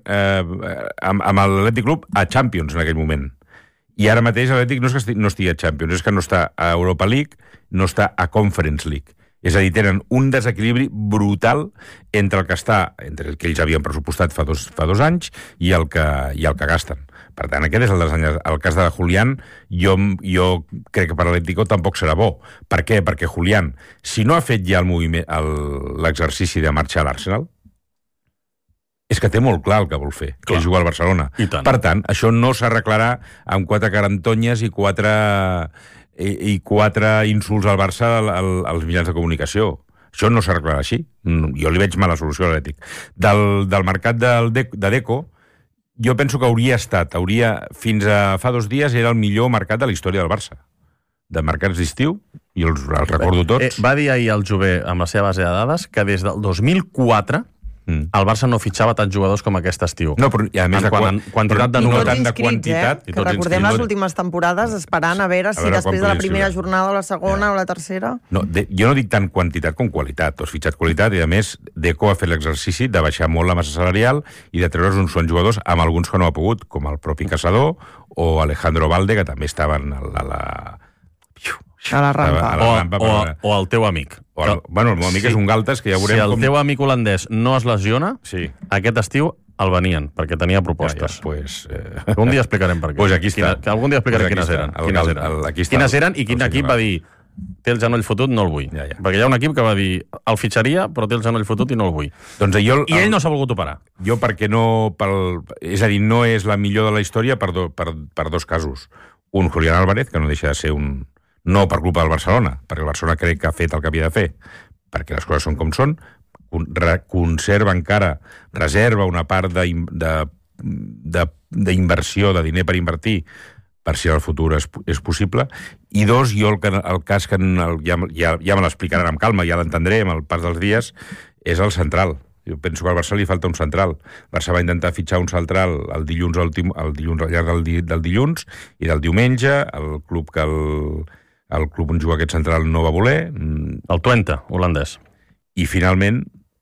amb l'Atlètic Club a Champions en aquell moment. I ara mateix l'Atlètic no és que no estigui a Champions, és que no està a Europa League, no està a Conference League. És a dir, tenen un desequilibri brutal entre el que ells havien pressupostat fa dos anys i el que gasten. Per tant, aquest és el cas de Julián. Jo crec que per l'Atlético tampoc serà bo. Per què? Perquè Julián, si no ha fet ja l'exercici de marxar a l'Arsenal, és que té molt clar el que vol fer, que és jugar al Barcelona. Per tant, això no s'arreglarà amb 4 carantonyes i 4 insults al Barça als mitjans de comunicació. Això no s'arreglarà així. Jo li veig mala solució a l'Atlètic. Del mercat de Deco, jo penso que fins a fa 2 dies, era el millor mercat de la història del Barça. De mercats d'estiu, i els recordo tots. Va dir ahir el Jové, amb la seva base de dades, que des del 2004 el Barça no fitxava tants jugadors com aquest estiu. No, però a més quantitat de números. No tant de quantitat. Que recordem les últimes temporades esperant a veure si després de la primera jornada o la segona o la tercera... No, jo no dic tant quantitat com qualitat. Tu has fitxat qualitat i, a més, Deco ha fet l'exercici de baixar molt la massa salarial i de treure's uns bons jugadors amb alguns que no ha pogut, com el propi Caçador o Alejandro Valde, que també estaven a la rampa. O el teu amic. Bueno, el meu amic és un galtes que ja veurem com... Si el teu amic holandès no es lesiona, aquest estiu el venien, perquè tenia propostes. Un dia explicarem per què. Algun dia explicarem quines eren. Quines eren i quin equip va dir té el genoll fotut, no el vull. Perquè hi ha un equip que va dir el fitxaria, però té el genoll fotut i no el vull. I ell no s'ha volgut operar. Jo perquè no... És a dir, no és la millor de la història per 2 casos. Un, Julián Álvarez, que no deixa de ser un... No per culpa del Barcelona, perquè el Barcelona crec que ha fet el que havia de fer, perquè les coses són com són, conserva encara, reserva una part d'inversió, de diner per invertir, per si el futur és possible. I 2, jo el cas que ja me l'explicaran amb calma, ja l'entendré amb el pas dels dies, és el central. Jo penso que al Barça li falta un central. El Barça va intentar fitxar un central el dilluns al llarg del dilluns i del diumenge, el club on juga aquest central no va voler. El Twente, holandès. I finalment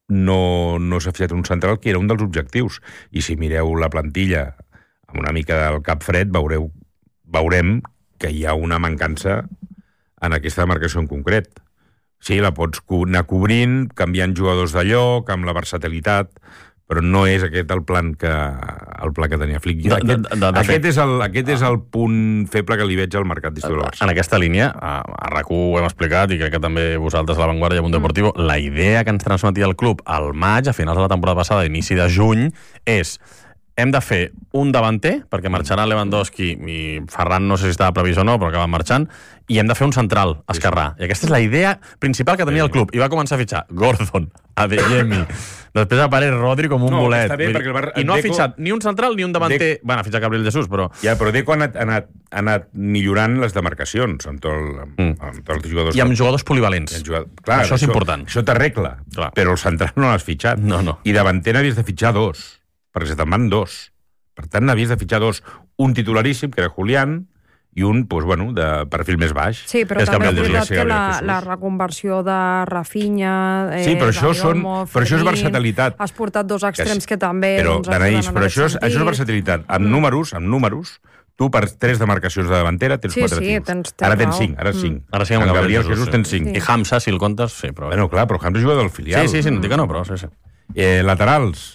no s'ha fitxat un central, que era un dels objectius. I si mireu la plantilla amb una mica del cap fred, veurem que hi ha una mancança en aquesta demarcació en concret. Sí, la pots anar cobrint, canviant jugadors de lloc, amb la versatilitat, però no és aquest el pla que tenia Flick. Aquest és el punt feble que li veig al mercat d'estiu del Barça. En aquesta línia, a RAC1 ho hem explicat, i crec que també vosaltres a La Vanguardia i a Mundo Deportivo, la idea que ens transmetia el club al maig, a finals de la temporada passada, a inici de juny, és hem de fer un davanter, perquè marxarà Lewandowski i Ferran no sé si estava previst o no, però acaba marxant, i hem de fer un central esquerrà. I aquesta és la idea principal que tenia el club. I va començar a fitxar Gordon, Adeyemi, després apareix Rodri com un bolet. I no ha fitxat ni un central ni un davanter. Bueno, ha fitxat Gabriel Jesús, però... Però Deco ha anat millorant les demarcacions amb tots els jugadors. I amb jugadors polivalents. Això és important. Això t'arregla, però el central no l'has fitxat. I davanter n'havies de fitxar 2, perquè se te'n van 2. Per tant, n'havies de fitxar 2. Un titularíssim, que era Julián, i un, de perfil més baix. Sí, però també és veritat que la reconversió de Rafinha... Sí, però això és versatilitat. Has portat 2 extrems que també... Però això és versatilitat. Amb números, tu per 3 demarcacions de davantera tens 4 tios. Ara tens 5. Ara sí, amb Gabriel Jesús tens 5. I Hamza, si el comptes, sí, però... Bueno, clar, però Hamza juga del filial. Sí, no dic que no, però sí. Laterals,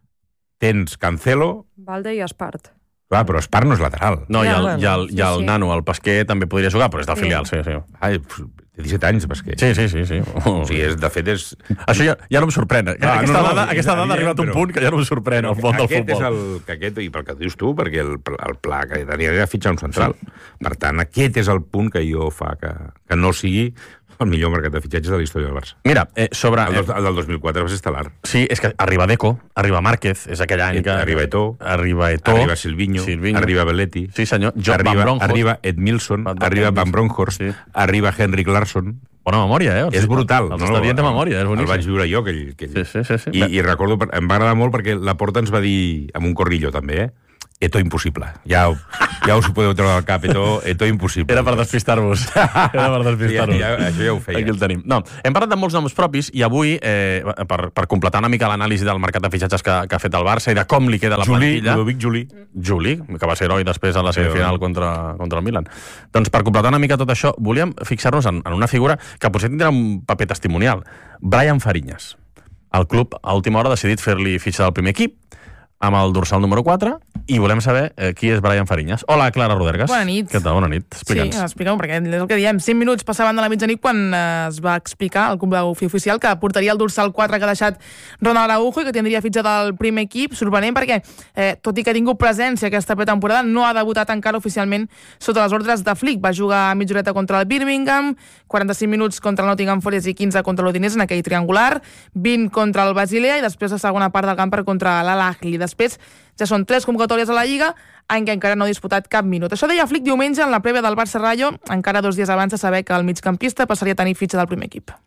tens Cancelo... Valde i Espart. Clar, però Espart no és lateral. No, i el nano, el Pesquer, també podria jugar, però és del filial, sí. Ai, té 17 anys, Pesquer. Sí. O sigui, de fet és... Això ja no em sorprèn. Aquesta dada ha arribat a un punt que ja no em sorprèn, el món del futbol. I pel que dius tu, perquè el pla que tenia era fitxar un central. Per tant, aquest és el punt que jo fa que no sigui el millor mercat de fitxatges de la història del Barça. Mira, sobre... El del 2004 va ser estel·lar. Sí, és que arriba Deco, arriba Márquez, és aquell any que... Arriba Eto'o, arriba Silvinho, arriba Belletti, sí, senyor. Arriba Edmilson, arriba Van Bronckhorst, arriba Henrik Larsson. Bona memòria, És brutal. Els està dient de memòria, és boníssim. El vaig viure jo, aquell. Sí. I recordo, em va agradar molt perquè la Porta ens va dir, amb un corrillo també, Eto impossible. Ja us ho podeu treure al cap, Eto impossible. Era per despistar-vos. Això ja ho feia. Aquí el tenim. No, hem parlat de molts noms propis i avui, per completar una mica l'anàlisi del mercat de fitxatges que ha fet el Barça i de com li queda la plantilla... Juli, que va ser heroi després a la semifinal contra el Milan. Doncs per completar una mica tot això, volíem fixar-nos en una figura que potser tindrà un paper testimonial. Bryan Fariñas. El club a última hora ha decidit fer-li fitxa del primer equip amb el dorsal número 4 i volem saber qui és Bryan Fariñas. Hola, Clara Rodergas. Bona nit. Què tal? Bona nit. Explica'ns. Sí, explica'm, perquè és el que diem. 5 minuts passaven de la mitjanit quan es va explicar al club oficial que portaria el dorsal 4 que ha deixat Ronald Araujo i que tindria fitxa del primer equip. Sorprenent perquè, tot i que ha tingut presència aquesta pretemporada, no ha debutat encara oficialment sota les ordres de Flick. Va jugar a mitja horeta contra el Birmingham, 45 minuts contra el Nottingham Forest i 15 contra l'Udinese en aquell triangular, 20 contra el Basilea i després la segona part del camp contra l'Al-Ahly. Després ja són 3 convocatòries a la Lliga en què encara no ha disputat cap minut. Això deia Flick diumenge en la prèvia del Barça Rayo, encara 2 dies abans de saber que el migcampista passaria a tenir fitxa del primer equip.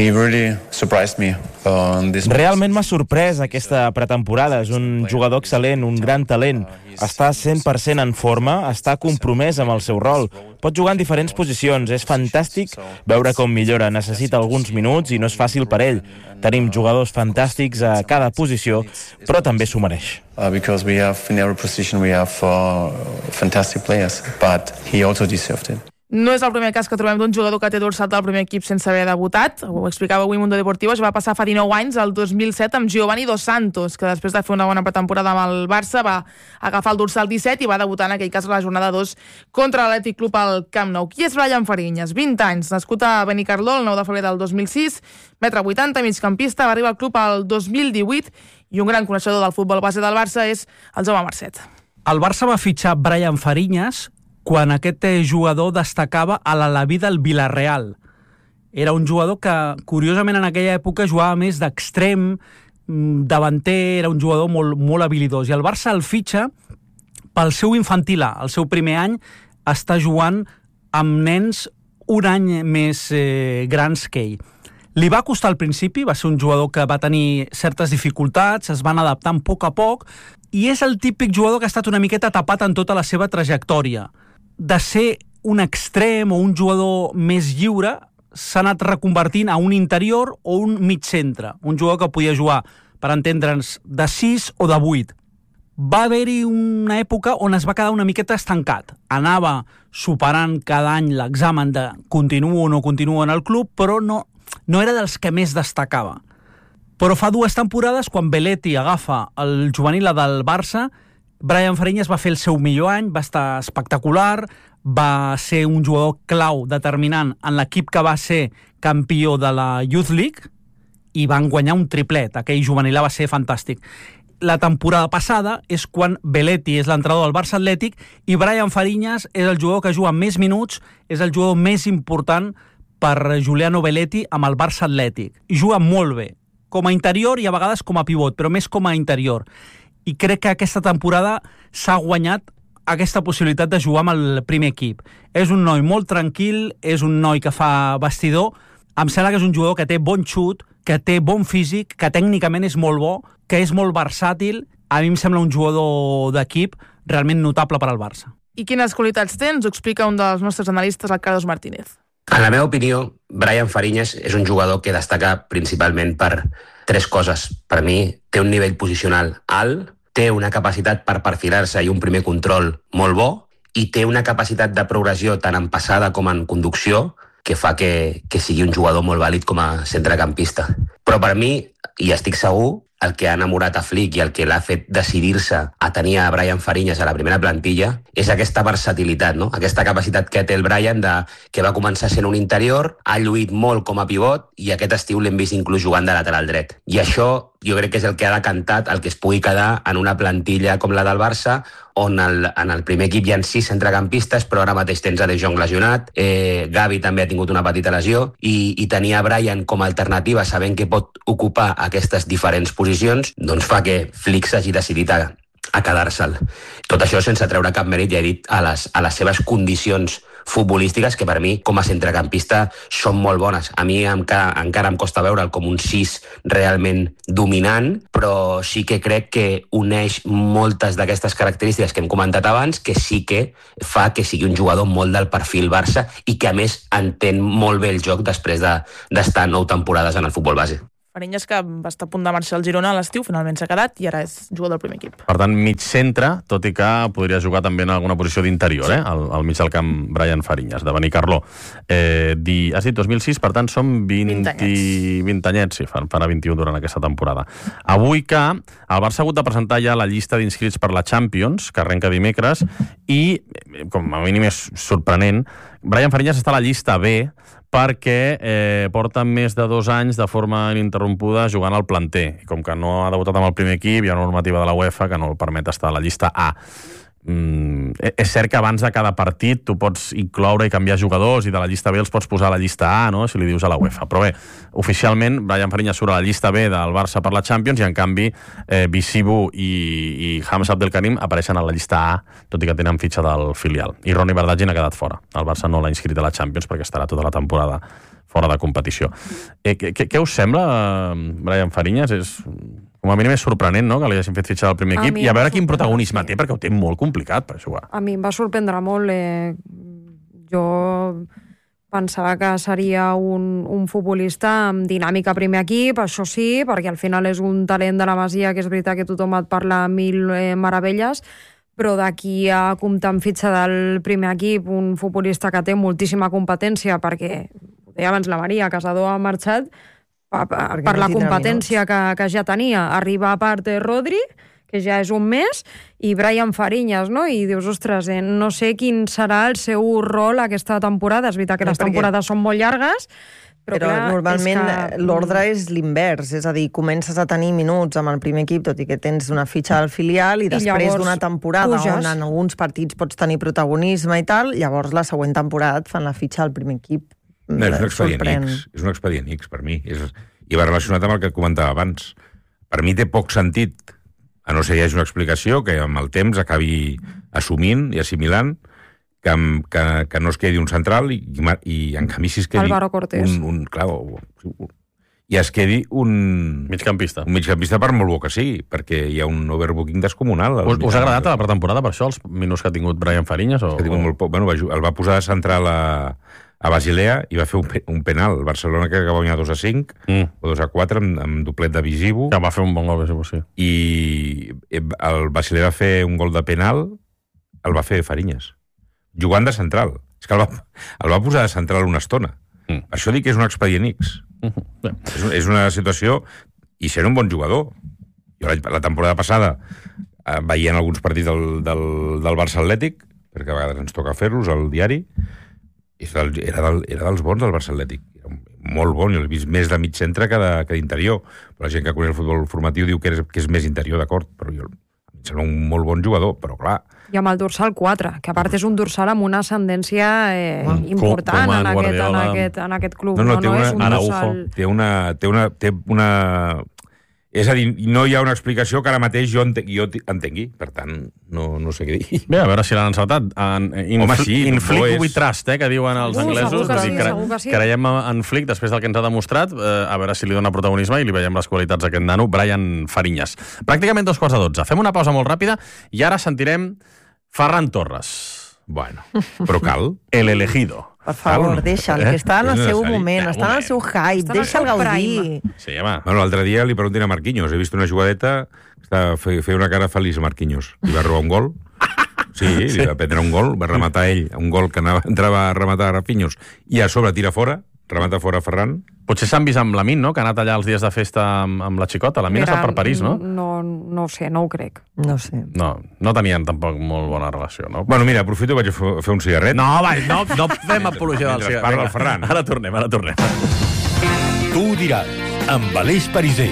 Realment m'ha sorprès aquesta pretemporada. És un jugador excel·lent, un gran talent. Està 100% en forma, està compromès amb el seu rol. Pot jugar en diferents posicions. És fantàstic veure com millora. Necessita alguns minuts i no és fàcil per ell. Tenim jugadors fantàstics a cada posició, però també s'ho mereix. Because we have in every position we have fantastic players, but he also deserved it. No és el primer cas que trobem d'un jugador que té dorsal del primer equip sense haver debutat. Ho explicava avui Mundo Deportivo. Es va passar fa 19 anys, el 2007, amb Giovanni Dos Santos, que després de fer una bona pretemporada amb el Barça va agafar el dorsal 17 i va debutar en aquell cas a la jornada 2 contra l'Atlètic Club al Camp Nou. Qui és Bryan Fariñas? 20 anys, nascut a Benicarló el 9 de febrer del 2006, 1,80 m, migcampista, va arribar al club el 2018 i un gran coneixedor del futbol base del Barça és el Jaume Marcet. El Barça va fitxar Bryan Fariñas quan aquest jugador destacava a l'Alaví del Villarreal. Era un jugador que, curiosament, en aquella època jugava més d'extrem, davanter, era un jugador molt habilidós. I el Barça el fitxa pel seu infantil A. El seu primer any està jugant amb nens un any més grans que ell. Li va costar al principi, va ser un jugador que va tenir certes dificultats, es van adaptant a poc, i és el típic jugador que ha estat una miqueta tapat en tota la seva trajectòria. De ser un extrem o un jugador més lliure, s'ha anat reconvertint a un interior o un mig centre. Un jugador que podia jugar, per entendre'ns, de 6 o de 8. Va haver-hi una època on es va quedar una miqueta estancat. Anava superant cada any l'examen de continuo o no continuo en el club, però no era dels que més destacava. Però fa 2 temporades, quan Belletti agafa el juvenil del Barça, Bryan Fariñas va fer el seu millor any, va estar espectacular, va ser un jugador clau determinant en l'equip que va ser campió de la Youth League i van guanyar un triplet. Aquell juvenil va ser fantàstic. La temporada passada és quan Belletti és l'entrenador del Barça Atlètic i Bryan Fariñas és el jugador que juga més minuts, és el jugador més important per Giuliano Belletti amb el Barça Atlètic. I juga molt bé, com a interior i a vegades com a pivot, però més com a interior. I crec que aquesta temporada s'ha guanyat aquesta possibilitat de jugar amb el primer equip. És un noi molt tranquil, és un noi que fa vestidor. Em sembla que és un jugador que té bon xut, que té bon físic, que tècnicament és molt bo, que és molt versàtil. A mi em sembla un jugador d'equip realment notable per al Barça. I quines qualitats tens? Ho explica un dels nostres analistes, el Carlos Martínez. En la meva opinió, Bryan Fariñas és un jugador que destaca principalment per 3 coses. Per mi, té un nivell posicional alt, té una capacitat per perfilar-se i un primer control molt bo, i té una capacitat de progressió tant en passada com en conducció que fa que sigui un jugador molt vàlid com a centrecampista. Però per mi, i estic segur, el que ha enamorat a Flick i el que l'ha fet decidir-se a tenir a Bryan Fariñas a la primera plantilla és aquesta versatilitat, no? Aquesta capacitat que té el Bryan que va començar sent un interior, ha lluït molt com a pivot i aquest estiu l'hem vist inclús jugant de lateral dret. I això jo crec que és el que ha decantat el que es pugui quedar en una plantilla com la del Barça, on en el primer equip hi ha 6 centrecampistes, però ara mateix tens a De Jong lesionat, Gavi també ha tingut una petita lesió, i tenir a Bryan com a alternativa, sabent que pot ocupar aquestes diferents posicions, doncs fa que Flick s'hagi decidit a quedar-se'l. Tot això sense treure cap mèrit, ja he dit, a les seves condicions futbolístiques que per mi, com a centrecampista, són molt bones. A mi encara em costa veure'l com un 6 realment dominant, però sí que crec que uneix moltes d'aquestes característiques que hem comentat abans, que sí que fa que sigui un jugador molt del perfil Barça i que, a més, entén molt bé el joc després d'estar 9 temporades en el futbol base. Fariñas, que va estar a punt de marxar al Girona a l'estiu, finalment s'ha quedat i ara és jugador del primer equip. Per tant, mig centre, tot i que podria jugar també en alguna posició d'interior, al mig del camp Brian Fariñas, de Benicarló. Has dit 2006, per tant, som 20 anyets, sí, farà 21 durant aquesta temporada. Avui que el Barça ha hagut de presentar ja la llista d'inscrits per la Champions, que arrenca dimecres, i, com a mínim és sorprenent, Brian Fariñas està a la llista B, perquè porta més de 2 anys de forma ininterrompuda jugant al planter. I com que no ha debutat amb el primer equip, hi ha una normativa de la UEFA que no el permet estar a la llista A. És cert que abans de cada partit tu pots incloure i canviar jugadors i de la llista B els pots posar a la llista A, no?, si li dius a la UEFA. Però bé, oficialment, Brian Fariñas surt a la llista B del Barça per la Champions i, en canvi, Bizibu i Hams Abdelkarim apareixen a la llista A, tot i que tenen fitxa del filial. I Ronny Bardghji n'ha quedat fora. El Barça no l'ha inscrit a la Champions perquè estarà tota la temporada fora de competició. Què us sembla, Brian Fariñas? Com a mínim és sorprenent, no?, que li hagin fet fitxar del primer equip, i a veure quin protagonisme té, perquè ho té molt complicat per jugar. A mi em va sorprendre molt. Jo pensava que seria un futbolista amb dinàmica primer equip, això sí, perquè al final és un talent de la Masia, que és veritat que tothom et parla mil meravelles, però d'aquí a comptar amb fitxa del primer equip, un futbolista que té moltíssima competència, perquè, ho deia abans la Maria, Casador ha marxat per la competència que ja tenia. Arriba a part de Rodri, que ja és un mes, i Brian Fariñas, no? I dius, ostres, no sé quin serà el seu rol aquesta temporada. És veritat que les temporades són molt llargues, però clar, normalment l'ordre és l'invers, és a dir, comences a tenir minuts amb el primer equip, tot i que tens una fitxa al filial, i després d'una temporada on en alguns partits pots tenir protagonisme i tal, llavors la següent temporada et fan la fitxa al primer equip. És un expedient X per mi, i va relacionat amb el que comentava abans. Per mi té poc sentit, a no ser que hi hagi una explicació que amb el temps acabi assumint i assimilant que no es quedi un central i en canvi si es quedi i es quedi un migcampista per molt bo que sigui, perquè hi ha un overbooking descomunal. Us ha agradat a la pretemporada per això, els minuts que ha tingut Brian Fariñas? El va posar de central a Basilea i va fer un penal. El Barcelona, que va guanyar 2-5 o 2-4 amb doblet de Bizibu. Que va fer un bon gol, Bizibu, sí. I el Basilea va fer un gol de penal, el va fer Fariñas, jugant de central. És que el va posar de central una estona. Per això dic que és un expedient X. És una situació, i ser un bon jugador. Jo la temporada passada, veient alguns partits del Barça Atlètic, perquè a vegades ens toca fer-los al diari, era dels bons del Barça Atlètic. Era molt bon, jo l'he vist més de mig centre que d'interior. Però la gent que coneix el futbol formatiu diu que és més interior, d'acord, però jo em sembla un molt bon jugador, però clar... I amb el dorsal 4, que a part és un dorsal amb una ascendència important en aquest club. No, té una... És a dir, no hi ha una explicació que ara mateix jo entengui. Per tant, no sé què dir. Bé, a veure si l'han encertat. Inflict we trust, que diuen els anglesos. Segur que sí. Creiem en Flick després del que ens ha demostrat. A veure si li dona protagonisme i li veiem les qualitats d'aquest nano, Brian Fariñas. Pràcticament 2:45. Fem una pausa molt ràpida i ara sentirem Ferran Torres. Bueno, però cal. El elegido. Per favor, deixa'l, que està en el seu moment, està en el seu hype, deixa'l gaudir. Sí, home. Bueno, l'altre dia li preguntin a Marquinhos, he vist una jugadeta, feia una cara feliç a Marquinhos, li va robar un gol, sí, li va prendre un gol, va rematar ell, un gol que entrava a rematar a Rafinhos, i a sobre tira fora, remata fora Ferran. Potser s'han vist amb Lamine, no?, que ha anat allà els dies de festa amb la xicota. Lamine està per París, no? No ho sé, no ho crec. No sé. No tenien tampoc molt bona relació, no? Bueno, mira, aprofito i vaig a fer un cigarret. No fem apologia del cigarret. Parla el Ferran. Ara tornem. Tu ho diràs, amb Aleix Pariser.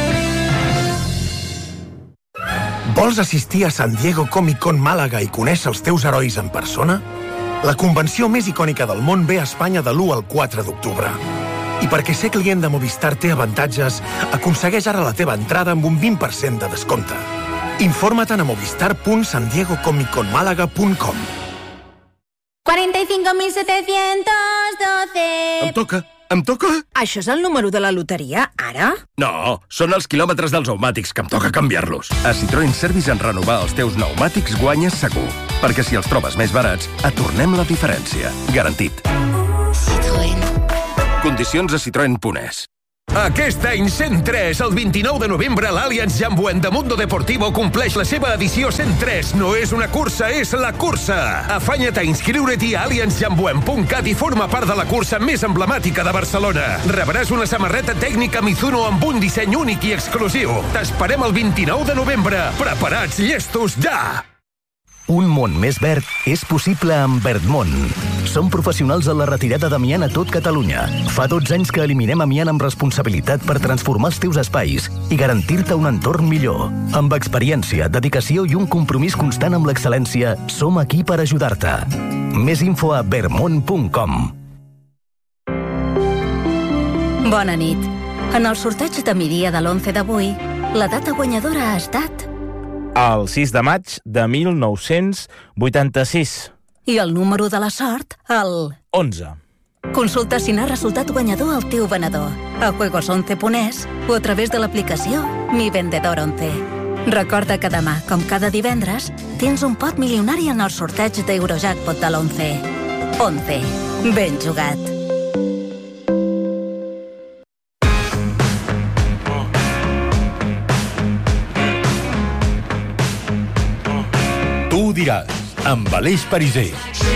Vols assistir a San Diego Comic Con Màlaga i conèixer els teus herois en persona? La convenció més icònica del món ve a Espanya de l'1 al 4 d'octubre. I perquè ser client de Movistar té avantatges, aconsegueix ara la teva entrada amb un 20% de descompte. Informa't a movistar.sandiegocomicconmalaga.com. 45 2712. Em toca? Això és el número de la loteria, ara? No, són els quilòmetres dels pneumàtics, que em toca canviar-los. A Citroën Service, en renovar els teus pneumàtics guanyes segur. Perquè si els trobes més barats, et tornem la diferència. Garantit. Citroën. Condicions a citroen.es. Aquest any 103, el 29 de novembre, l'Allianz Jambuent de Mundo Deportivo compleix la seva edició 103. No és una cursa, és la cursa. Afanya't a inscriure-t'hi a allianzjambuent.cat i forma part de la cursa més emblemàtica de Barcelona. Rebràs una samarreta tècnica Mizuno amb un disseny únic i exclusiu. T'esperem el 29 de novembre. Preparats, llestos, ja! Un món més verd és possible amb Verdmont. Som professionals en la retirada d'amiant a tot Catalunya. Fa 12 anys que eliminem amiant amb responsabilitat per transformar els teus espais i garantir-te un entorn millor. Amb experiència, dedicació i un compromís constant amb l'excel·lència, som aquí per ajudar-te. Més info a verdmont.com. Bona nit. En el sorteig de migdia de l'11 d'avui, la data guanyadora ha estat... El 6 de maig de 1986. I el número de la sort, el... 11. Consulta si n'ha resultat guanyador el teu venedor a juegos11.es o a través de l'aplicació Mi Vendedor 11. Recorda que demà, com cada divendres, tens un pot milionari en el sorteig d'Eurojackpot de l'11. 11. Ben jugat. Tu diràs, amb Aleix Pariser.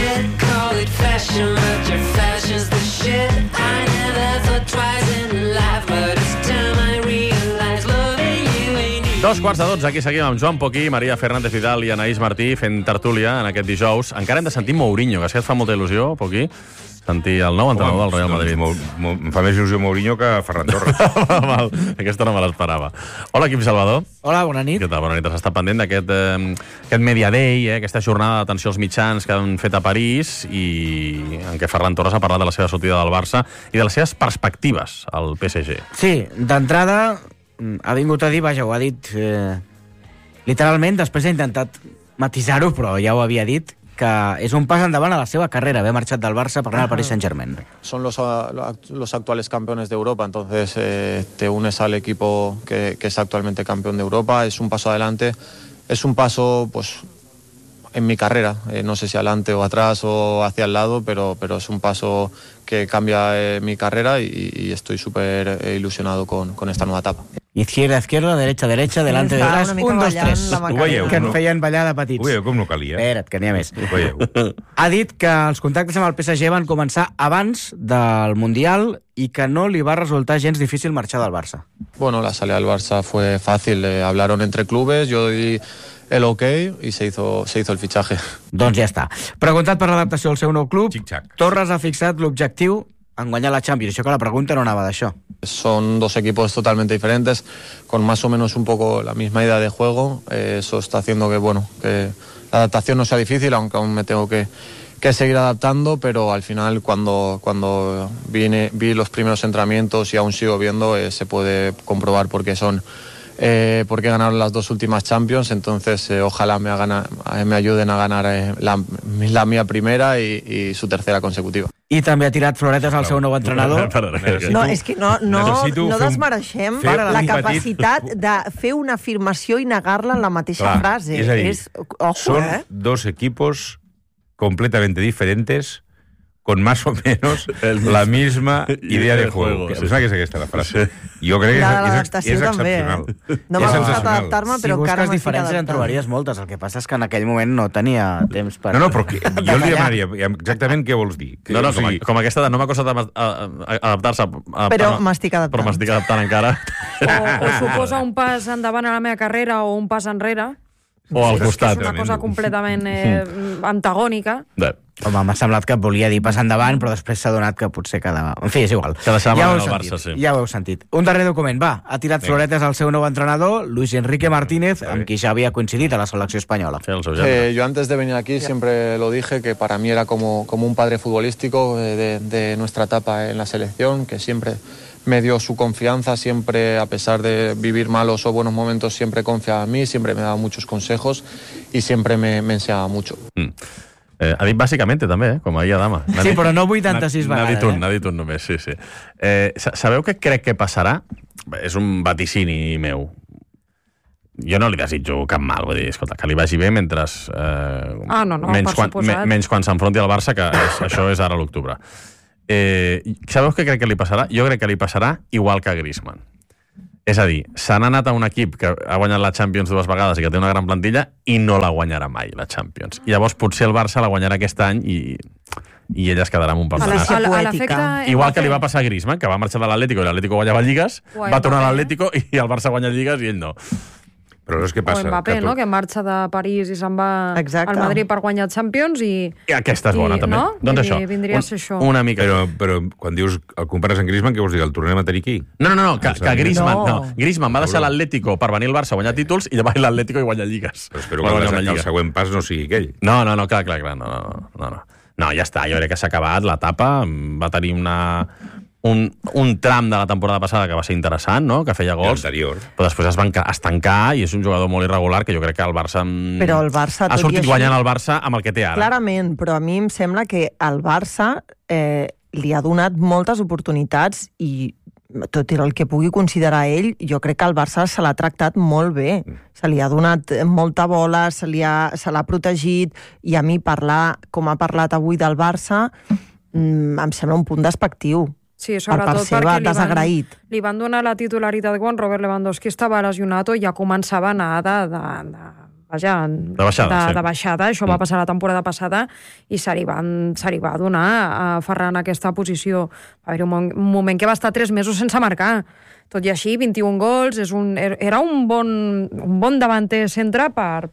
Dos quarts de 12, aquí seguim amb Joan Poquí, Maria Fernández Vidal i Anaïs Martí fent tertúlia en aquest dijous. Encara hem de sentir Mourinho, que si et fa molta il·lusió, Poquí, sentir el nou entrenador del Real Madrid. Em fa més il·lusió Mourinho que Ferran Torres. Val, aquesta no me l'esperava. Hola, Quim Salvador. Hola, bona nit. Què tal? Bona nit. Has estat pendent d'aquest Media Day, aquesta jornada d'atenció als mitjans que han fet a París i en què Ferran Torres ha parlat de la seva sortida del Barça i de les seves perspectives al PSG. Sí, d'entrada ha vingut a dir, vaja, ho ha dit literalment, després ha intentat matisar-ho, però ja ho havia dit, que és un pas endavant a la seva carrera, haver marxat del Barça per anar al Paris Saint-Germain. Son los actuales campeones de Europa, entonces te unes al equipo que es actualmente campeón de Europa, es un paso adelante, es un paso pues en mi carrera, no sé si adelante o atrás o hacia el lado, pero es un paso que cambia mi carrera y estoy súper ilusionado con esta nueva etapa. Izquierda, izquierda, derecha, derecha, delante, detrás, 1, 2, 3. Que en feien ballar de petits. Ho veieu com no calia? Espera't, que n'hi ha més. Ho veieu. Ha dit que els contactes amb el PSG van començar abans del Mundial i que no li va resultar gens difícil marxar del Barça. Bueno, la salida del Barça fue fácil, hablaron entre clubes, yo di el ok y se hizo el fichaje. Doncs ja està. Preguntat per l'adaptació al seu nou club, Torres ha fixat l'objectiu en guanyar la Champions. Això que la pregunta no anava d'això. Son dos equipos totalmente diferentes, con más o menos un poco la misma idea de juego. Eso está haciendo que la adaptación no sea difícil, aunque aún me tengo que seguir adaptando, pero al final cuando vi los primeros entrenamientos y aún sigo viendo, se puede comprobar por qué ganaron las dos últimas Champions, entonces ojalá me ayuden a ganar la mía primera y su tercera consecutiva. I també ha tirat floretes al seu nou entrenador. No, és que no desmereixem la capacitat de fer una afirmació i negar-la en la mateixa frase. És a dir, son dos equipos completamente diferentes con más o menos la misma idea de juego. Em sembla que és aquesta la frase. Jo crec que és excepcional. No m'ha gustat adaptar-me, però encara busques diferències en trobaries moltes. El que passa és que en aquell moment no tenia temps per... No, però jo li demanaria exactament què vols dir. No, com aquesta no m'ha costat adaptar-se. Però m'estic adaptant. Però m'estic adaptant encara. O suposa un pas endavant a la meva carrera o un pas enrere. O al costat. És una cosa completament antagònica. Home, m'ha semblat que volia dir pas endavant, però després s'ha donat que potser quedava... En fi, és igual. Que deixava el Barça, sí. Ja ho heu sentit. Un darrer document, va. Ha tirat floretes al seu nou entrenador, Luis Enrique Martínez, amb qui ja havia coincidit a la selecció espanyola. Yo antes de venir aquí siempre lo dije, que para mí era como un padre futbolístico de nuestra etapa en la selección, que siempre me dio su confianza, siempre, a pesar de vivir malos o buenos momentos, siempre confiaba en mí, siempre me daba muchos consejos y siempre me enseñaba mucho. Ha dit bàsicament també, com ahir a Dama. Sí, però no 86 vegades. N'ha dit un només, sí. Sabeu què crec que passarà? És un vaticini meu. Jo no li desitjo cap mal, vull dir, escolta, que li vagi bé mentre... menys quan s'enfronti al Barça, que això és ara a l'octubre. Sabeu què crec que li passarà? Jo crec que li passarà igual que a Griezmann. És a dir, se n'ha anat a un equip que ha guanyat la Champions 2 vegades i que té una gran plantilla i no la guanyarà mai, la Champions. I llavors potser el Barça la guanyarà aquest any i ella es quedarà amb un personatge. Igual que li va passar a Griezmann, que va marxar de l'Atlético i l'Atlético guanyava Lligues, va tornar a l'Atlético i el Barça guanya Lligues i ell no. Però és que passa... O Mbappé, no?, que marxa de París i se'n va al Madrid per guanyar Champions i... I aquesta és bona, també. No? Doncs això. Vindria a ser això. Una mica. Però quan dius, el compares amb Griezmann, què vols dir? El tornem a tenir aquí? No, que Griezmann va deixar l'Atlético per venir al Barça a guanyar títols i llavors l'Atlético i guanya Lligues. Però espero que el següent pas no sigui aquell. No, clar, no, ja està, jo crec que s'ha acabat l'etapa, va tenir un tram de la temporada passada que va ser interessant, no?, que feia gols, però després es va estancar i és un jugador molt irregular que jo crec que el Barça, però el Barça ha sortit guanyant el Barça amb el que té ara. Clarament, però a mi em sembla que el Barça li ha donat moltes oportunitats i tot i el que pugui considerar ell, jo crec que el Barça se l'ha tractat molt bé. Se li ha donat molta bola, se l'ha protegit, i a mi parlar com ha parlat avui del Barça em sembla un punt despectiu. Sí, sobretot perquè li van donar la titularitat quan Robert Lewandowski estava lesionat i ja començava a anar de baixada. Això va passar la temporada passada i se li va donar a Ferran aquesta posició. Va haver un moment que va estar 3 mesos sense marcar. Tot i així, 21 gols, era un bon davanter centre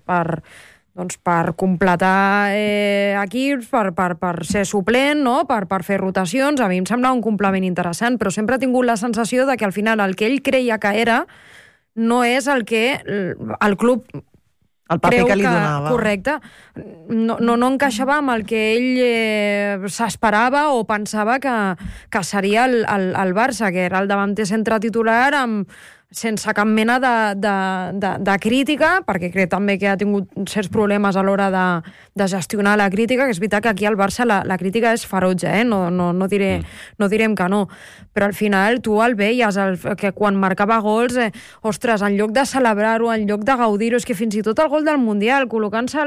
per completar equips, per ser suplent, no?, per fer rotacions. A mi em sembla un complement interessant, però sempre he tingut la sensació de que al final el que ell creia que era no és el que el club el paper que li donava. Correcte. No encaixava amb el que ell s'esperava o pensava que seria el Barça, que era el davanter centre titular sense cap mena de crítica, perquè crec també que ha tingut certs problemes a l'hora de gestionar la crítica, que és veritat que aquí al Barça la crítica és ferotge, no direm que no, però al final tu el veies que quan marcava gols, ostres, en lloc de celebrar-ho, en lloc de gaudir-ho, és que fins i tot el gol del Mundial, col·locant-se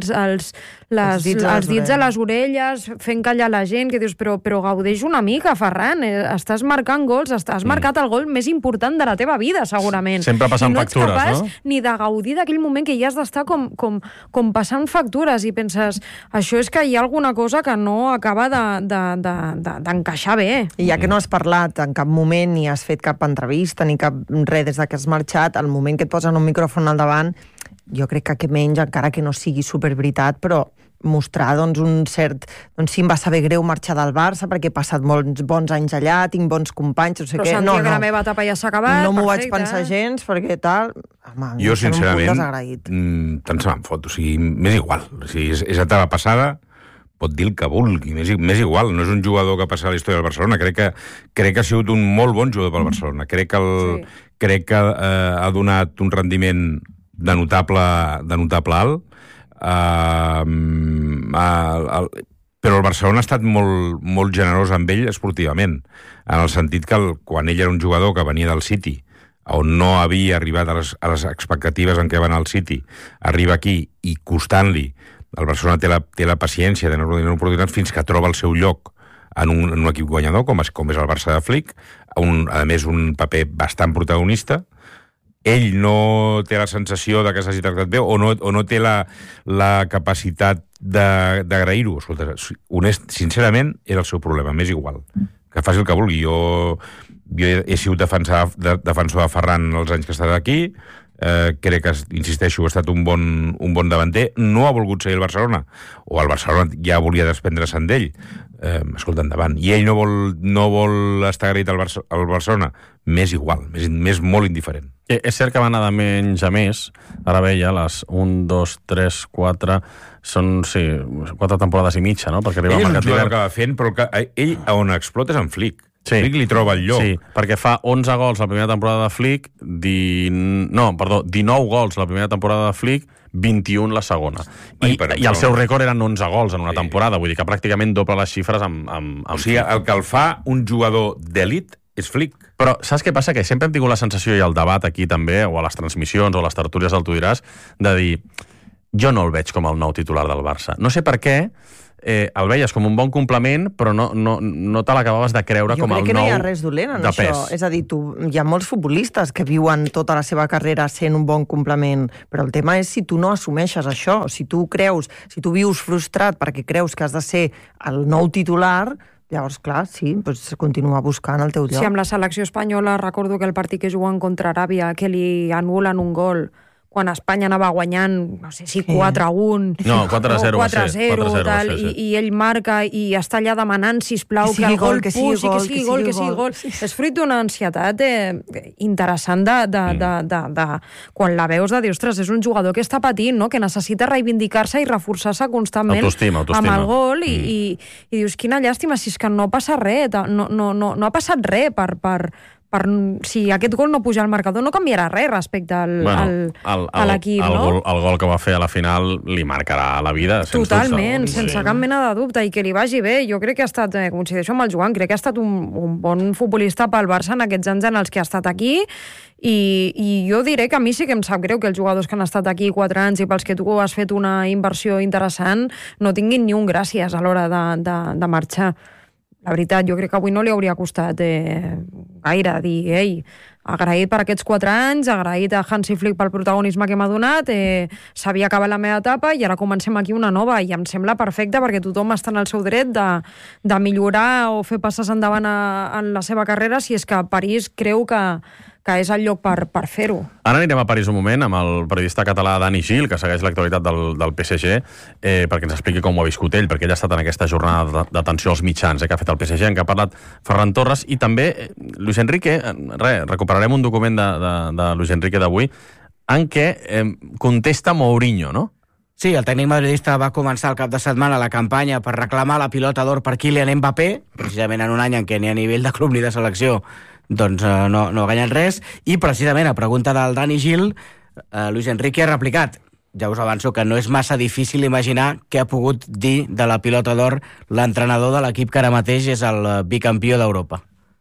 els dits a les orelles, fent callar la gent, que dius, però gaudeix una mica, Ferran, estàs marcant gols, has marcat el gol més important de la teva vida, segurament. Sempre passant factures, no? No ets capaç ni de gaudir d'aquell moment que ja has d'estar com passant factures i penses, això és que hi ha alguna cosa que no acaba d'encaixar bé. I ja que no has parlat en cap moment ni has fet cap entrevista ni cap res des que has marxat, al moment que et posen un micròfon al davant, jo crec que menys, encara que no sigui superveritat, però mostrar un cert... sí, em va saber greu marxar del Barça perquè he passat molts bons anys allà, tinc bons companys, no sé què. Però sentia que la meva etapa ja s'ha acabat. No m'ho vaig pensar gens perquè tal... Home, jo, sincerament, tant se me'n fot. O sigui, m'és igual. O sigui, és etapa passada, pot dir el que vulgui, m'és igual. No és un jugador que ha passat a la història del Barcelona. Crec que ha sigut un molt bon jugador pel Barcelona. Crec que ha donat un rendiment de notable alt. Però el Barcelona ha estat molt generós amb ell esportivament, en el sentit que quan ell era un jugador que venia del City, on no havia arribat a les expectatives en què va anar al City, arriba aquí i costant-li, el Barcelona té la paciència de no donar oportunitats fins que troba el seu lloc en un equip guanyador, com és el Barça de Flick, a més un paper bastant protagonista. Ell no té la sensació que s'hagi tractat bé o no té la capacitat d'agrair-ho. Escolta, sincerament, era el seu problema, m'és igual. Que faci el que vulgui. Jo he sigut defensor de Ferran els anys que ha estat aquí, crec que, insisteixo, ha estat un bon davanter. No ha volgut seguir el Barcelona, o el Barcelona ja volia desprendre-se'n d'ell. Escolta, endavant. I ell no vol estar agraït al Barcelona. M'és igual, m'és molt indiferent. És cert que va anar de menys a més. Ara veia les 1, 2, 3, 4... Són, 4 temporades i mitja, no? Perquè ell és un jugador que va fent, però ell on explota és en Flick. Flick li troba el lloc. Sí, perquè fa 11 gols la primera temporada de Flick, 19 gols la primera temporada de Flick, 21 la segona. I el seu rècord eren 11 gols en una temporada, vull dir que pràcticament doble les xifres amb o sigui, el que el fa un jugador d'elit és Flick. Però saps què passa? Que sempre hem tingut la sensació, i el debat aquí també, o a les transmissions, o a les tertúlies del Tu diràs, de dir, jo no el veig com el nou titular del Barça. No sé per què, el veies com un bon complement, però no te l'acabaves de creure com el nou de pes. Jo crec que no hi ha res dolent en això. És a dir, hi ha molts futbolistes que viuen tota la seva carrera sent un bon complement, però el tema és si tu no assumeixes això, si tu vius frustrat perquè creus que has de ser el nou titular, llavors, clar, sí, doncs continua buscant el teu lloc. Sí, amb la selecció espanyola recordo que el partit que juguen contra Aràbia, que li anulen un gol quan Espanya anava guanyant, no sé si 4-1... No, 4-0 va ser. 4-0, i ell marca i està allà demanant, sisplau, que el gol pugi, que sigui gol. És fruit d'una ansietat interessant de quan la veus de dir, ostres, és un jugador que està patint, no? Que necessita reivindicar-se i reforçar-se constantment autoestima. Amb el gol i dius, quina llàstima, si és que no passa res, no ha passat res si aquest gol no puja al marcador, no canviarà res respecte a l'equip, no? El gol que va fer a la final li marcarà la vida, totalment, sense cap mena de dubte, i que li vagi bé. Jo crec que ha estat, coincideixo amb el Joan, crec que ha estat un bon futbolista pel Barça en aquests anys en els que ha estat aquí, i jo diré que a mi sí que em sap greu que els jugadors que han estat aquí 4 anys i pels que tu has fet una inversió interessant no tinguin ni un gràcies a l'hora de marxar. La veritat, jo crec que avui no li hauria costat gaire dir, ei, agraït per aquests 4 anys, agraït a Hansi Flick pel protagonisme que m'ha donat, s'havia acabat la meva etapa i ara comencem aquí una nova, i em sembla perfecte perquè tothom està en el seu dret de millorar o fer passes endavant en la seva carrera si és que París creu que és el lloc per fer-ho. Ara anirem a París un moment amb el periodista català Dani Gil, que segueix l'actualitat del PSG, perquè ens expliqui com ho ha viscut ell, perquè ell ha estat en aquesta jornada d'atenció als mitjans que ha fet el PSG, en què ha parlat Ferran Torres, i també Luis Enrique, recuperarem un document de Luis Enrique d'avui, en què contesta Mourinho, no? Sí, el tècnic madridista va començar el cap de setmana la campanya per reclamar la pilota d'or per Kylian Mbappé, precisament en un any en què ni a nivell de club ni de selecció doncs no ha guanyat res, i precisament a pregunta del Dani Gil, Luis Enrique ha replicat, ja us avanço que no és massa difícil imaginar què ha pogut dir de la pilota d'or l'entrenador de l'equip que ara mateix és el bicampió d'Europa.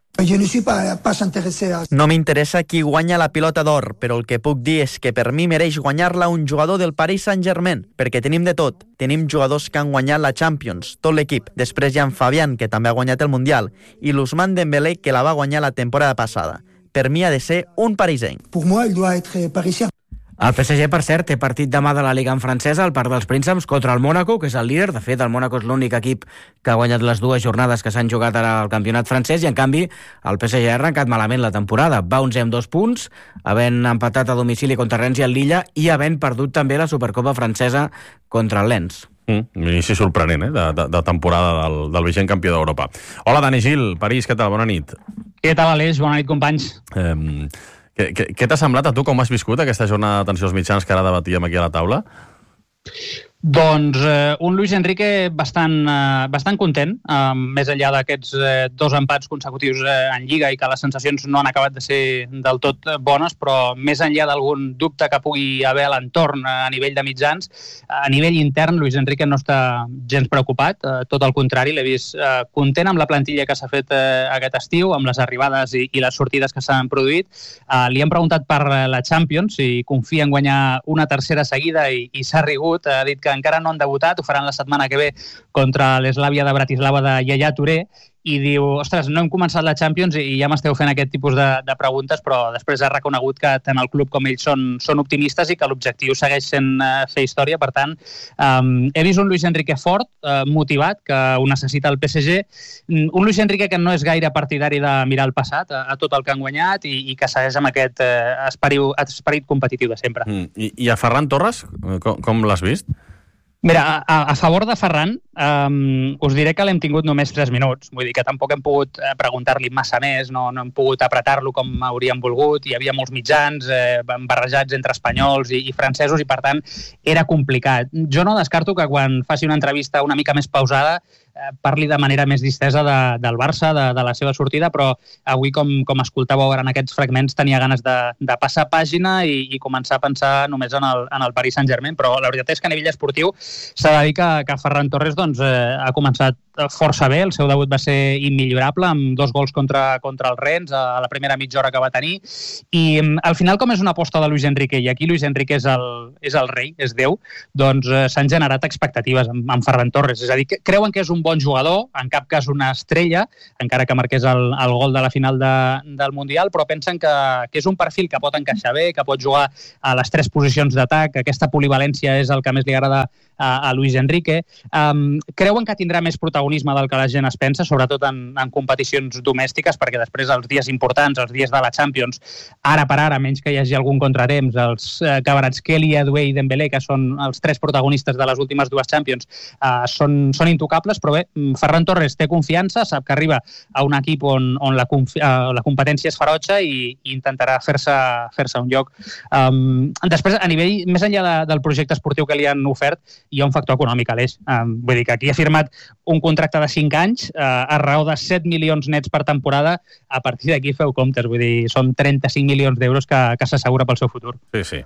No m'interessa qui guanya la pilota d'or, però el que puc dir és que per mi mereix guanyar-la un jugador del Paris Saint-Germain, perquè tenim de tot. Tenim jugadors que han guanyat la Champions, tot l'equip. Després hi ha en Fabián, que també ha guanyat el Mundial, i l'Ousmane Dembélé, que la va guanyar la temporada passada. Per mi ha de ser un parisenc. Pour moi, il doit être parisien. El PSG, per cert, té partit demà de la Liga en francesa al Parc dels Prínceps contra el Mónaco, que és el líder. De fet, el Mónaco és l'únic equip que ha guanyat les 2 jornades que s'han jugat ara al campionat francès, i en canvi el PSG ha arrencat malament la temporada. Va 11 amb 2 punts, havent empatat a domicili contra Rennes i el Lilla, i havent perdut també la Supercopa francesa contra el Lens. Inici sorprenent, de temporada del vigent campió d'Europa. Hola, Dani Gil, París, què tal? Bona nit. Què tal, Aleix? Bona nit, companys. Què t'ha semblat a tu, com has viscut aquesta jornada d'atenció als mitjans que ara debatíem aquí a la taula? Doncs un Luis Enrique bastant content, més enllà d'aquests 2 empats consecutius en Lliga i que les sensacions no han acabat de ser del tot bones, però més enllà d'algun dubte que pugui haver a l'entorn a nivell de mitjans, a nivell intern Luis Enrique no està gens preocupat, tot el contrari, l'he vist content amb la plantilla que s'ha fet aquest estiu, amb les arribades i les sortides que s'han produït. Li han preguntat per la Champions, si confia en guanyar una tercera seguida i s'ha rigut, ha dit que encara no han debutat, ho faran la setmana que ve contra l'Eslàvia de Bratislava de Yaya Touré, i diu, ostres, no hem començat la Champions i ja m'esteu fent aquest tipus de preguntes, però després ha reconegut que tant el club com ells són optimistes i que l'objectiu segueix sent fer història. Per tant, he vist un Luis Enrique fort, motivat, que ho necessita el PSG, un Luis Enrique que no és gaire partidari de mirar el passat, a tot el que han guanyat, i que segueix amb aquest esperit competitiu de sempre. I a Ferran Torres, com l'has vist? Mira, a favor de Ferran, us diré que l'hem tingut només 3 minuts. Vull dir que tampoc hem pogut preguntar-li massa més, no hem pogut apretar-lo com hauríem volgut. Hi havia molts mitjans barrejats entre espanyols i francesos i, per tant, era complicat. Jo no descarto que quan faci una entrevista una mica més pausada parli de manera més distesa del Barça, de la seva sortida, però avui, com escoltàveu ara en aquests fragments, tenia ganes de passar pàgina i començar a pensar només en el Paris Saint-Germain, però la veritat és que a nivell esportiu s'ha de dir que Ferran Torres ha començat força bé, el seu debut va ser immillorable, amb 2 gols contra el Rennes a la primera mitja hora que va tenir, i al final, com és una aposta de Luis Enrique, i aquí Luis Enrique és el rei, és Déu, doncs s'han generat expectatives amb Ferran Torres, és a dir, creuen que és un bon jugador, en cap cas una estrella, encara que marqués el gol de la final del Mundial, però pensen que és un perfil que pot encaixar bé, que pot jugar a les 3 posicions d'atac, aquesta polivalència és el que més li agrada a Luis Enrique. Creuen que tindrà més protagonisme del que la gent es pensa, sobretot en competicions domèstiques, perquè després els dies importants, els dies de la Champions, ara per ara, menys que hi hagi algun contratemps, els Kvaratskhelia, Doué i Dembélé, que són els 3 protagonistes de les últimes 2 Champions, són intocables, però bé, Ferran Torres té confiança, sap que arriba a un equip on la competència és ferotge i intentarà fer-se un lloc. Després, a nivell, més enllà del projecte esportiu que li han ofert, hi ha un factor econòmic, Aleix. Vull dir que aquí ha firmat un contracte de 5 anys a raó de 7 milions nets per temporada. A partir d'aquí feu comptes, vull dir, són 35 milions d'euros que s'assegura pel seu futur. Sí.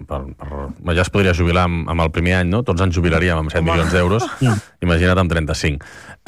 Ja es podria jubilar amb el primer any, no? Tots ens jubilaríem amb 7 milions d'euros. Imagina't amb 35.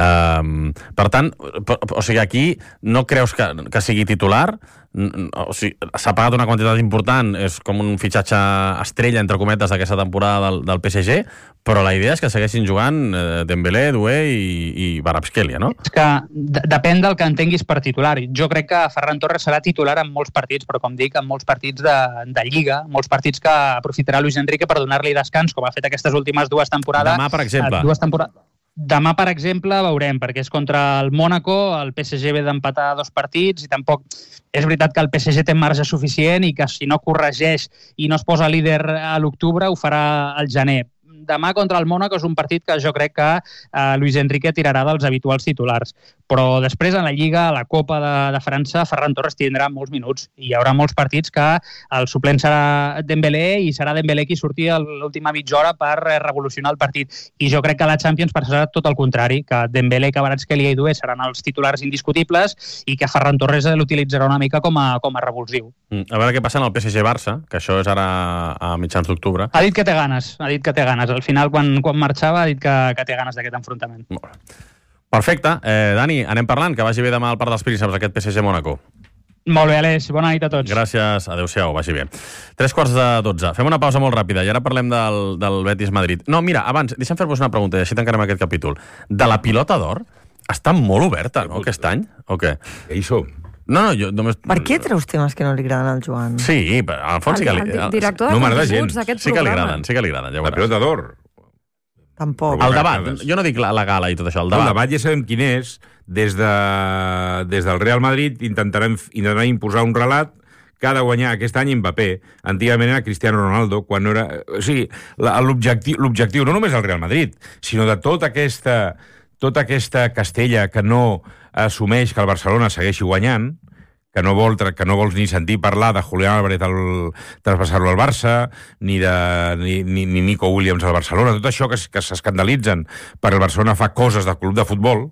Per tant, o sigui, aquí no creus que sigui titular? O sigui, s'ha pagat una quantitat important, és com un fitxatge estrella, entre cometes, d'aquesta temporada del PSG, però la idea és que segueixin jugant Dembélé, Doué i Kvaratskhelia, no? És que depèn del que entenguis per titular. Jo crec que Ferran Torres serà titular en molts partits, però com dic, en molts partits de Lliga, molts partits que aprofitarà Luis Enrique per donar-li descans, com ha fet aquestes últimes 2 temporades. Demà, per exemple. Demà, per exemple, veurem, perquè és contra el Mónaco, el PSG ve d'empatar 2 partits i tampoc és veritat que el PSG té marge suficient i que si no corregeix i no es posa líder a l'octubre ho farà al gener. Demà contra el Mónaco és un partit que jo crec que Luis Enrique tirarà dels habituals titulars. Però després, en la Lliga, a la Copa de França, Ferran Torres tindrà molts minuts. Hi haurà molts partits que el suplent serà Dembélé i serà Dembélé qui surti a l'última mitja hora per revolucionar el partit. I jo crec que a la Champions passarà tot el contrari, que Dembélé, Kvaratskhelia i Doué seran els titulars indiscutibles i que Ferran Torres l'utilitzarà una mica com a revulsiu. A veure què passa en el PSG-Barça, que això és ara a mitjans d'octubre. Ha dit que té ganes. Al final, quan marxava, ha dit que té ganes d'aquest enfrontament. Perfecte. Dani, anem parlant, que vagi bé demà al Parc dels Prínceps, aquest PSG-Mónaco. Molt bé, Aleix. Bona nit a tots. Gràcies. Adéu-siau, vagi bé. 3:45. Fem una pausa molt ràpida i ara parlem del Betis-Madrid. No, mira, abans, deixa'm fer-vos una pregunta i així tancarem aquest capítol. De la pilota d'or està molt oberta, no, aquest any? O què? Què hi som? No, jo només... Per què treus temes que no li agraden al Joan? Sí, al fons sí que li... El director de continguts d'aquest programa. Sí que li agraden, ja ho veuràs. La pilota d'or. Tampoc. El debat, jo no dic la gala i tot això, el debat ja sabem quin és. Des del Real Madrid intentaran imposar un relat que ha de guanyar aquest any Mbappé. Antigament era Cristiano Ronaldo, quan no era... O sigui, l'objectiu no només del Real Madrid, sinó de tota aquesta castella que no assumeix que el Barcelona segueixi guanyant, que no vols ni sentir parlar de Julián Álvarez traspassar-lo al Barça, ni Nico Williams al Barcelona, tot això que s'escandalitzen per el Barcelona fa coses del club de futbol,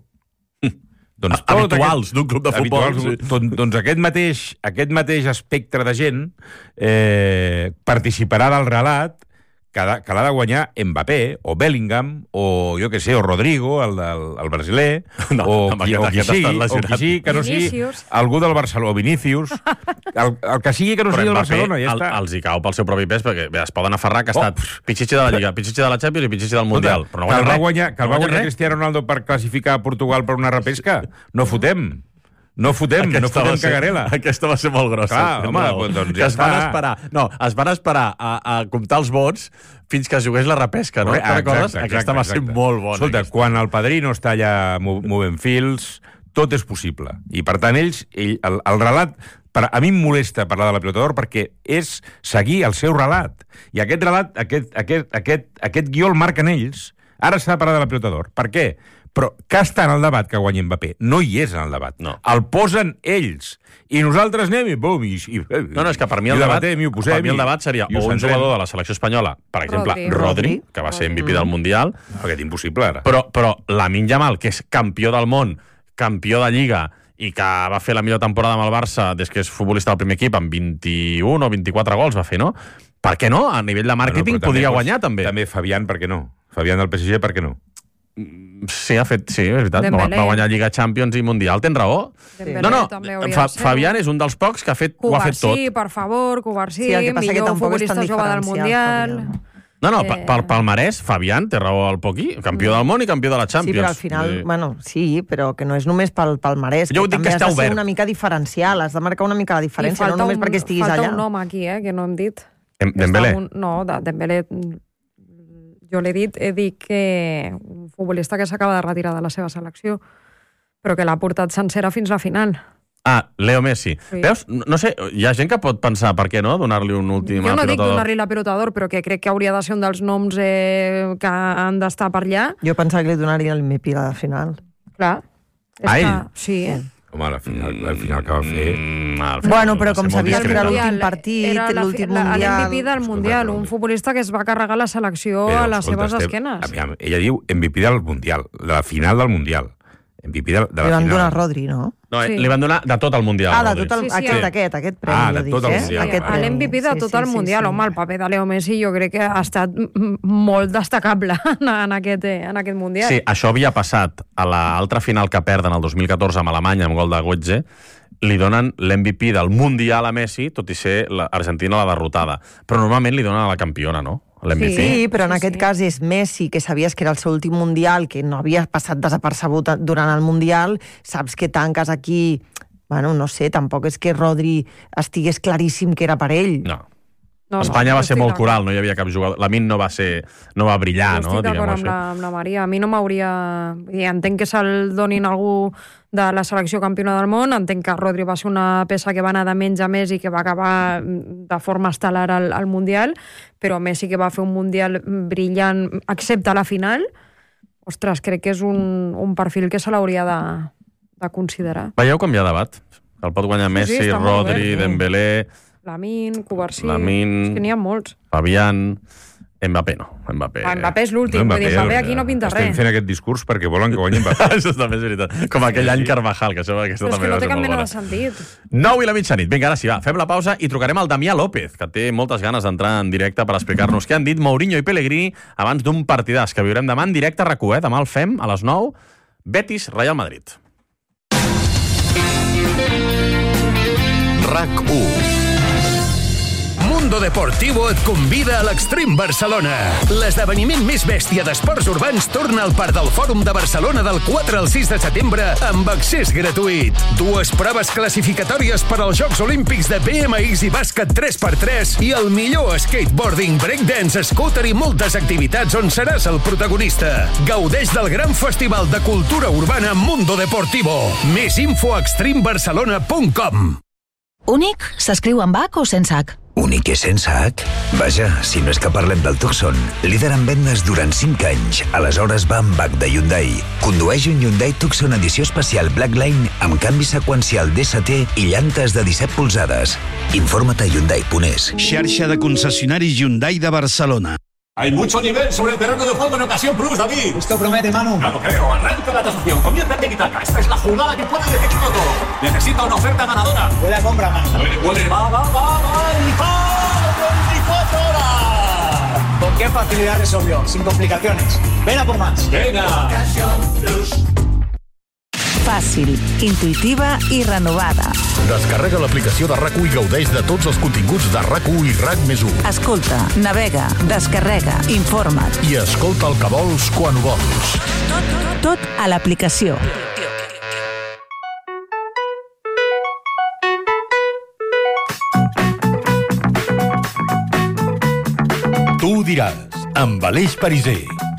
doncs habituals d'un club de futbol. Doncs aquest mateix espectre de gent participarà del relat que l'ha de guanyar Mbappé, o Bellingham, o jo què sé, o Rodrigo, el brasiler, o qui sigui, que no sigui algú del Barcelona, o Vinícius, el que sigui que no sigui del Barcelona, ja està. Els hi cau pel seu propi pes, perquè es poden aferrar que ha estat Pichichi de la Lliga, Pichichi de la Champions i Pichichi del Mundial. Que el va guanyar Cristiano Ronaldo per classificar a Portugal per una repesca? No fotem. No fotem cagarela. Aquesta va ser molt grossa. Clar, home, doncs ja està. Es van esperar a comptar els vots fins que es jugués la repesca, no? Te'n recordes? Aquesta va ser molt bona. Escolta, quan el padrino està allà movent fils, tot és possible. I, per tant, el relat... A mi em molesta parlar de la pilota d'or perquè és seguir el seu relat. I aquest relat, aquest guió el marquen ells. Ara s'ha de parlar de la pilota d'or. Per què? Però que està en el debat que guanyi Mbappé. No hi és en el debat. No. El posen ells. I nosaltres anem i bum, i no, és que per mi el debat seria o un jugador de la selecció espanyola, per exemple, Rodri, que va ser MVP del Mundial. Aquest impossible, ara. Però Lamine Yamal, que és campió del món, campió de Lliga, i que va fer la millor temporada amb el Barça des que és futbolista del primer equip, amb 21 o 24 gols va fer, no? Per què no? A nivell de màrqueting podria guanyar, també. També Fabián, per què no? Fabián del PSG, per què no? Sí, és veritat. Va guanyar Lliga, Champions i Mundial. Tens raó? No. Fabián és un dels pocs que ho ha fet tot. Cubarsí, per favor, Cubarsí, millor futbolista jove del Mundial. No, pel palmarès, Fabián té raó al poquí, campió del món i campió de la Champions. Sí, però al final, sí, però que no és només pel palmarès, jo que també has de ser una mica diferencial, has de marcar una mica la diferència, no només perquè estiguis allà. Falta un nom aquí, que no hem dit. Dembélé? No, Dembélé... Jo l'he dit que un futbolista que s'acaba de retirar de la seva selecció, però que l'ha portat sencera fins a la final. Leo Messi. Sí. Veus? No sé, hi ha gent que pot pensar per què no donar-li un últim pilota d'or. Jo no dic donar-li la pilota d'or, però que crec que hauria de ser un dels noms que han d'estar per allà. Jo pensava que li donaria el MVP a la final. Clar. A ell? Sí. Home, al final que va fer... Bueno, però com sabia que era l'últim partit, l'últim Mundial... L'MVP del Mundial, un futbolista que es va carregar la selecció a les seves esquenes. Ella diu MVP del Mundial, de la final del Mundial. MVP de la final. Li van donar a Rodri, no? No, li van donar de tot el Mundial. De tot aquest premi, de tot el Mundial. L'MVP de tot el Mundial. Home, el paper de Leo Messi jo crec que ha estat molt destacable en aquest Mundial. Sí, això havia passat a l'altra final que perden el 2014 amb Alemanya, amb gol de Götze. Li donen l'MVP del Mundial a Messi, tot i ser l'Argentina la derrotada. Però normalment li donen a la campiona, no? Sí, però en aquest cas és Messi, que sabies que era el seu últim Mundial, que no havia passat desapercebut durant el Mundial, saps que tanques aquí... Bueno, no sé, tampoc és que Rodri estigués claríssim que era per ell. No. Espanya va ser molt coral, no hi havia cap jugador. Lamine no va brillar, no? Estic d'acord amb la Maria. A mi no m'hauria... Entenc que se'l donin algú de la selecció campiona del món, entenc que Rodri va ser una peça que va anar de menys a més i que va acabar de forma estel·lar al Mundial, però Messi, que va fer un Mundial brillant, excepte a la final, ostres, crec que és un perfil que se l'hauria de considerar. Veieu com hi ha debat? El pot guanyar Messi, Rodri, Dembélé... Lamine, Cubarsí... És que n'hi ha molts. Fabián... Mbappé no. Mbappé és l'últim. Mbappé aquí no pinta res. Estem fent aquest discurs perquè volen que guanyi Mbappé. Això també és veritat. Com aquell any Carvajal, que això també va ser molt bona. Però és que no té cap mena de sentit. 9 i la mitjanit. Vinga, ara sí, va. Fem la pausa i trucarem al Damià López, que té moltes ganes d'entrar en directe per explicar-nos què han dit Mourinho i Pellegrini abans d'un partidàs que viurem demà en directe a RAC1. Demà el fem a les 9. Betis, Real Madrid. RAC1. Mundo Deportivo et convida a l'Extreme Barcelona. L'esdeveniment més bèstia d'esports urbans torna al Parc del Fòrum de Barcelona del 4 al 6 de setembre amb accés gratuït. 2 proves classificatòries per als Jocs Olímpics de BMX i bàsquet 3x3 i el millor skateboarding, breakdance, scooter i moltes activitats on seràs el protagonista. Gaudeix del gran festival de cultura urbana Mundo Deportivo. Més info a extremebarcelona.com. Únic s'escriu amb H o sense H? Únic és sense H? Vaja, si no és que parlem del Tucson, líder en vendes durant 5 anys. Aleshores va amb H de Hyundai. Condueix un Hyundai Tucson edició especial Blackline amb canvi seqüencial DST i llantes de 17 polzades. Informa't a Hyundai.es. Xarxa de concessionaris Hyundai de Barcelona. Hay mucho nivel sobre el terreno de juego en Ocasión Plus, David. Esto promete, Manu. Ya lo creo. Arranca la tasación. Comienza el tiki-taka. Esta es la jugada que puede decidirlo todo. Necesita una oferta ganadora. Buena compra, Manu. Puede. Va. ¡Y va! 24 horas. ¿Con qué facilidad resolvió? Sin complicaciones. Ven a por más. Venga. Ocasión Plus. Fàcil, intuïtiva i renovada. Descarrega l'aplicació de RAC1 i gaudeix de tots els continguts de RAC1 i RAC+1. Escolta, navega, descarrega, informa't. I escolta el que vols quan vols. Tot a l'aplicació. Tu ho diràs, amb Aleix Pariser.